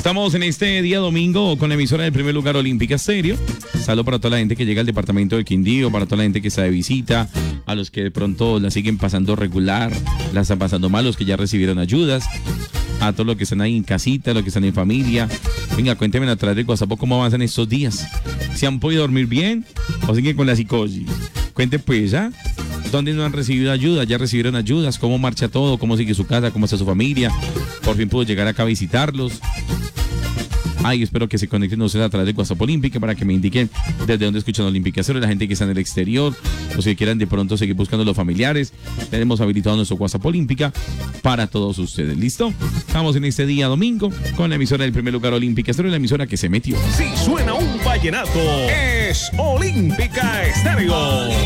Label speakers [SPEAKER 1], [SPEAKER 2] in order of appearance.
[SPEAKER 1] Estamos en este día domingo con la emisora del primer lugar Olímpica Estéreo. Saludo para toda la gente que llega al departamento del Quindío, para toda la gente que está de visita, a los que de pronto la siguen pasando regular, la están pasando mal, los que ya recibieron ayudas, a todos los que están ahí en casita, los que están en familia. Venga, cuéntenme a través de WhatsApp cómo avanzan estos días. ¿Si han podido dormir bien o siguen con la psicosis? Cuenten pues, ¿ah? ¿Dónde no han recibido ayuda? ¿Ya recibieron ayudas? ¿Cómo marcha todo? ¿Cómo sigue su casa? ¿Cómo está su familia? Por fin pudo llegar acá a visitarlos. Ay, espero que se conecten ustedes a través de WhatsApp Olímpica para que me indiquen desde dónde escuchan Olímpica Estéreo, la gente que está en el exterior, o si quieran de pronto seguir buscando a los familiares. Tenemos habilitado nuestro WhatsApp Olímpica para todos ustedes. ¿Listo? Estamos en este día domingo con la emisora del primer lugar Olímpica Estéreo, la emisora que se metió.
[SPEAKER 2] Si suena un vallenato, es Olímpica Estéreo.